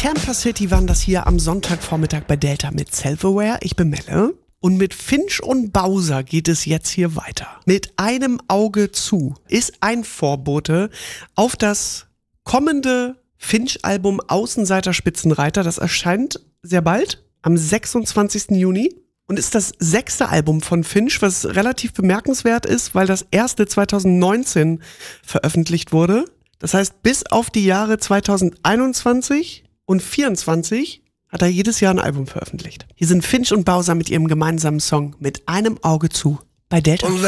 Tampa City waren das hier am Sonntagvormittag bei Delta mit Self-Aware. Ich bin Melle. Und mit Finch und Bowser geht es jetzt hier weiter. Mit einem Auge zu ist ein Vorbote auf das kommende Finch-Album Außenseiter Spitzenreiter. Das erscheint sehr bald, am 26. Juni. Und ist das 6. Album von Finch, was relativ bemerkenswert ist, weil das erste 2019 veröffentlicht wurde. Das heißt, bis auf die Jahre 2021 und 2024 hat er jedes Jahr ein Album veröffentlicht. Hier sind Finch und Bowser mit ihrem gemeinsamen Song Mit einem Auge zu bei Delta.